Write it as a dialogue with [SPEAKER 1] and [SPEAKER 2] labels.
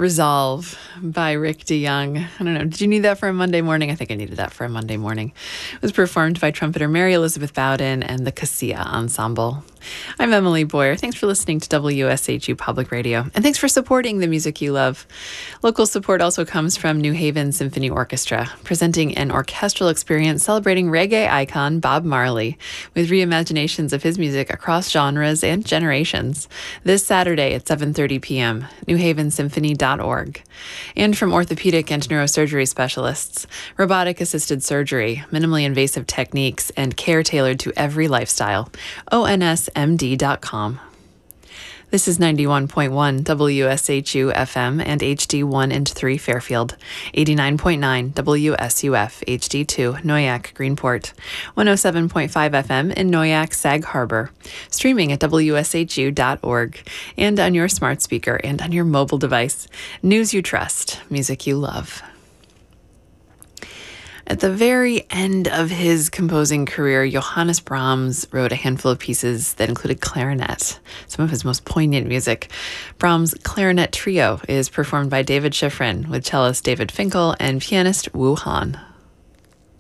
[SPEAKER 1] Resolve by Rick DeYoung. I don't know. Did you need that for a Monday morning? I think I needed that for a Monday morning. It was performed by trumpeter Mary Elizabeth Bowden and the Cassia Ensemble. I'm Emily Boyer. Thanks for listening to WSHU Public Radio, and thanks for supporting the music you love. Local support also comes from New Haven Symphony Orchestra, presenting an orchestral experience celebrating reggae icon Bob Marley, with reimaginations of his music across genres and generations. This Saturday at 7:30 p.m., newhavensymphony.org. And from orthopedic and neurosurgery specialists, robotic-assisted surgery, minimally invasive techniques, and care tailored to every lifestyle. ONSMD.com. This is 91.1 WSHU FM and HD1 and 3 Fairfield, 89.9 WSUF HD2 Noyak Greenport, 107.5 FM in Noyak Sag Harbor, streaming at WSHU.org, and on your smart speaker and on your mobile device. News you trust, music you love. At the very end of his composing career, Johannes Brahms wrote a handful of pieces that included clarinet, some of his most poignant music. Brahms' Clarinet Trio is performed by David Schifrin with cellist David Finkel and pianist Wu Han.